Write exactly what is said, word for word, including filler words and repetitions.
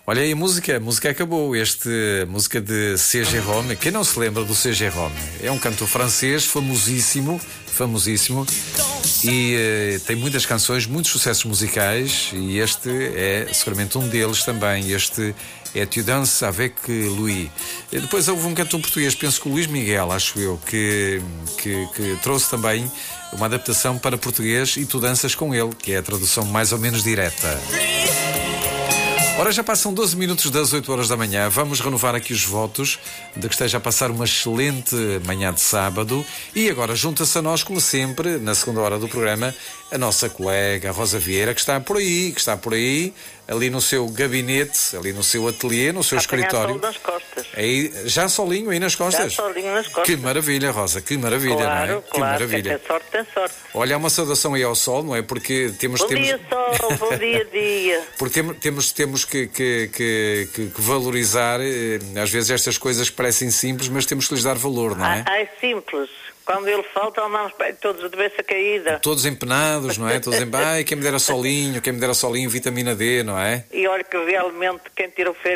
Olha aí a música, a música acabou. Este, a música de C G Rome. Quem não se lembra do C G Rome? É um cantor francês famosíssimo, famosíssimo. E uh, tem muitas canções, muitos sucessos musicais. E este é seguramente um deles também. Este é Tu danses avec Louis. E depois houve um cantor português, penso que o Luís Miguel, acho eu, que, que, que trouxe também uma adaptação para português, E Tu danças com ele, que é a tradução mais ou menos direta. Ora, já passam doze minutos das oito horas da manhã. Vamos renovar aqui os votos de que esteja a passar uma excelente manhã de sábado. E agora junta-se a nós, como sempre, na segunda hora do programa, a nossa colega Rosa Vieira, que está por aí, que está por aí, ali no seu gabinete, ali no seu ateliê, no seu a escritório. Sol nas costas. Aí, já solinho aí nas costas? Já solinho nas costas. Que maravilha, Rosa, que maravilha, claro, não é? Claro, que maravilha. Tem sorte, tem sorte. Olha, há uma saudação aí ao sol, não é? Porque temos... Bom temos... dia, Sol, bom dia, dia. Porque temos, temos que, que, que, que valorizar, às vezes, estas coisas que parecem simples, mas temos que lhes dar valor, não é? Ah, é simples. Quando ele falta, andamos todos de cabeça caída. Todos empenados, não é? Todos em... Ai, quem me dera solinho, quem me dera solinho, vitamina D, não é? E olha que realmente quem tira o férias